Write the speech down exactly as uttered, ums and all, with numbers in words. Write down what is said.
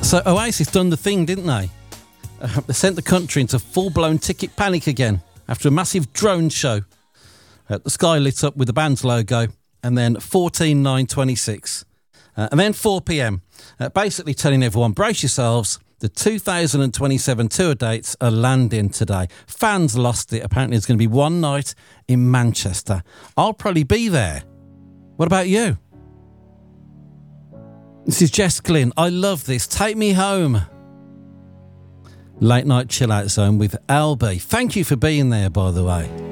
So Oasis done the thing, didn't they? Uh, they sent the country into full-blown ticket panic again after a massive drone show. Uh, the sky lit up with the band's logo, and then fourteen nine twenty-six. Uh, and then four p.m, uh, basically telling everyone, brace yourselves, the two thousand twenty-seven tour dates are landing today. Fans lost it. Apparently there's going to be one night in Manchester. I'll probably be there. What about you? This is Jess Glynn. I love this. Take me home. Late night chill out zone with L B. Thank you for being there, by the way.